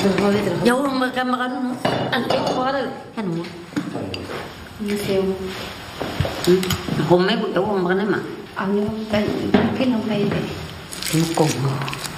Jauh makan makan ăn quá rồi ăn mua như siêu hôm mấy buổi jauh makan đấy mà ăn như cái nó hay đấy nó cùng